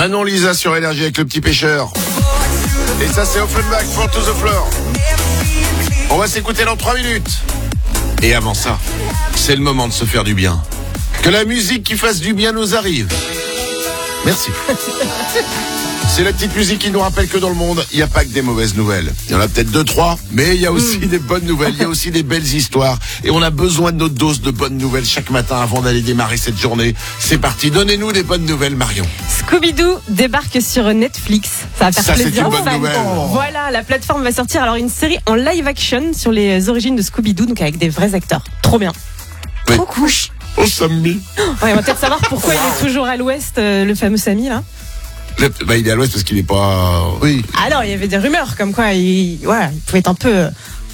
Manon Lisa sur Énergie avec le petit pêcheur. Et ça c'est Offenbach, Fall to the Floor. On va s'écouter dans 3 minutes. Et avant ça, c'est le moment de se faire du bien. Que la musique qui fasse du bien nous arrive. Merci. C'est la petite musique qui nous rappelle que dans le monde, il n'y a pas que des mauvaises nouvelles. Il y en a peut-être 2-3, mais il y a aussi des bonnes nouvelles, il y a aussi des belles histoires. Et on a besoin de notre dose de bonnes nouvelles chaque matin avant d'aller démarrer cette journée. C'est parti, donnez-nous des bonnes nouvelles, Marion. Scooby-Doo débarque sur Netflix. Ça va faire Ça, plaisir. c'est une bonne nouvelle. Voilà, la plateforme va sortir alors une série en live action sur les origines de Scooby-Doo, donc avec des vrais acteurs. Trop bien. Oui. Trop cool. Oh, Sammy. Ouais, on va peut-être savoir pourquoi il est toujours à l'ouest, le fameux Sammy là. Bah, il est à l'ouest parce qu'il est pas... Oui. Ah non, il y avait des rumeurs comme quoi il pouvait être un peu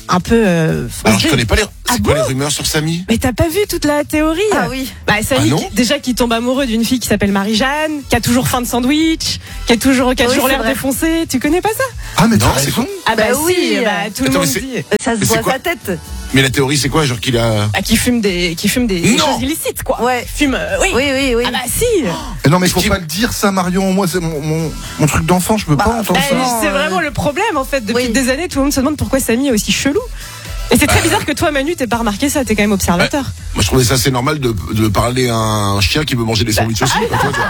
Alors, je connais pas les... C'est quoi bon les rumeurs sur Sammy? Mais t'as pas vu toute la théorie? Ah oui. Bah, Sammy, Ah non déjà qui tombe amoureux d'une fille qui s'appelle Marie-Jeanne, qui a toujours faim de sandwich, qui a toujours c'est l'air vrai. défoncé. Tu connais pas ça? Ah, mais Non, t'as c'est raison. Ah bah, Bah oui. si, bah, tout le Attends, monde mais c'est- dit. Ça se Mais c'est voit quoi sa tête. Mais la théorie, c'est quoi? Genre qu'il a... Ah, qui fume des Non. choses illicites, quoi. Ouais. Fume, oui. Oui. Ah bah si. Mais non, mais faut Qui- pas le dire ça, Marion. Moi, c'est mon truc d'enfant, je peux pas entendre Bah, ça. c'est vraiment le problème en fait. Depuis Oui. des années, tout le monde se demande pourquoi Samy est aussi chelou. Et c'est très bizarre que toi, Manu, t'aies pas remarqué ça. T'es quand même observateur. Moi, je trouvais ça assez normal de parler à un chien qui veut manger des sandwichs aussi.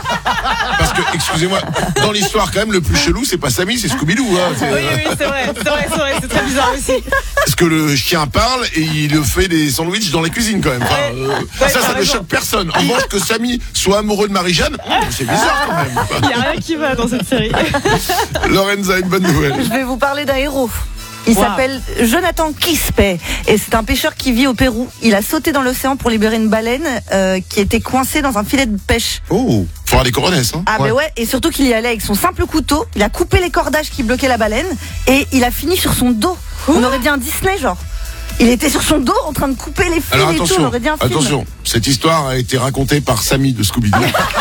Parce que, excusez-moi, dans l'histoire, quand même, le plus chelou, c'est pas Sammy, c'est Scooby-Doo. Hein. Oui, c'est vrai, c'est très bizarre aussi. Parce que le chien parle et il fait des sandwichs dans la cuisine, quand même. Enfin, ça t'as ne raison. choque personne. En revanche, que Sammy soit amoureux de Marie-Jeanne, c'est bizarre, quand même. Il y a rien qui va dans cette série. Lorenza, une bonne nouvelle. Je vais vous parler d'un héros. Il Wow. s'appelle Jonathan Quispe et c'est un pêcheur qui vit au Pérou. Il a sauté dans l'océan pour libérer une baleine qui était coincée dans un filet de pêche. Oh. Faut avoir des coronesses, hein. Ah Ouais. mais ouais, et surtout qu'il y allait avec son simple couteau, il a coupé les cordages qui bloquaient la baleine et il a fini sur son dos. On aurait dit un Disney genre. Il était sur son dos en train de couper les fils Alors et tout, on attention, aurait dit un film. attention, cette histoire a été racontée par Sammy de Scooby-Doo.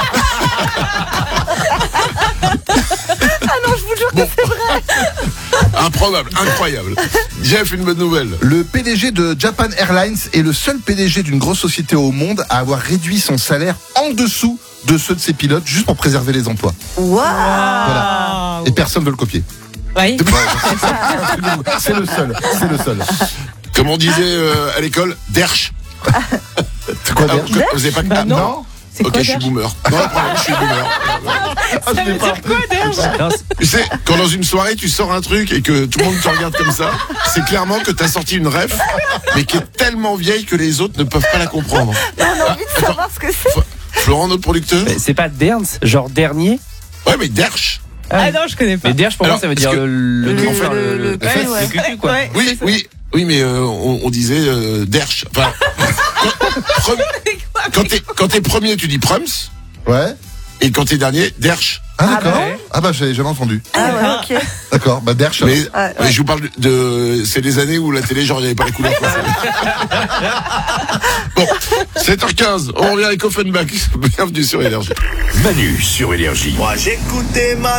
Ah non, je vous jure que c'est vrai. Improbable, incroyable. Jeff, une bonne nouvelle. Le PDG de Japan Airlines est le seul PDG d'une grosse société au monde à avoir réduit son salaire en dessous de ceux de ses pilotes juste pour préserver les emplois. Waouh. Voilà. Et personne ne veut le copier. Oui. C'est le seul. C'est le seul. Comme on disait à l'école, derche. C'est quoi, Derge Vous avez pas que... Bah non. Non. C'est Ok, quoi je suis Derge? boomer. Non, pardon, je suis boomer. Ah, je l'ai pas. Quoi Derge? Tu sais, quand dans une soirée tu sors un truc et que tout le monde te regarde comme ça, c'est clairement que t'as sorti une ref, mais qui est tellement vieille que les autres ne peuvent pas la comprendre. On a envie de savoir ce que c'est. Florent, notre producteur? Mais c'est pas Derns, genre dernier. Ouais, mais derche. Ah non, je connais pas. Mais Derge pour Alors, moi ça veut parce dire que le enfin, le fesses, cul, ouais. le cucu, quoi. Ouais, Oui, c'est ça. oui, mais on disait derche. Enfin, quand t'es premier, tu dis prums, Ouais. et quand t'es dernier, derche. Ah, d'accord. bon Ah, bah, j'avais jamais entendu. Ah ouais, ok. D'accord. Bah, Derge. Mais, Ouais. mais je vous parle de c'est des années où la télé, genre, il n'y avait pas la couleur. Quoi. Bon, 7h15, on revient avec Offenbach. Bienvenue sur Énergie. Manu sur Énergie. Moi j'écoutais ma